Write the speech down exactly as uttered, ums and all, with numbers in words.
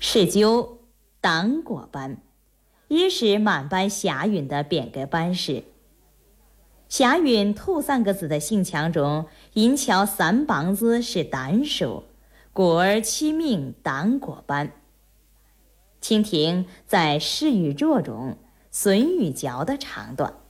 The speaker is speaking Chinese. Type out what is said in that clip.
是鸠党果班，一是满班霞允的匾额班式。霞允兔三个字的姓墙中，银桥三梆子是胆属，果儿七命党果班。蜻蜓在诗与作中损与嚼的长短。